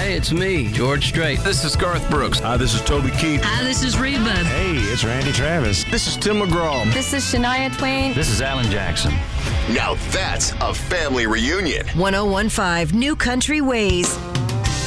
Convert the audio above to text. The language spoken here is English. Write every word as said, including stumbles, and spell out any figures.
Hey, it's me, George Strait. This is Garth Brooks. Hi, this is Toby Keith. Hi, this is Reba. Hey, it's Randy Travis. This is Tim McGraw. This is Shania Twain. This is Alan Jackson. Now that's a family reunion. one oh one point five New Country Ways.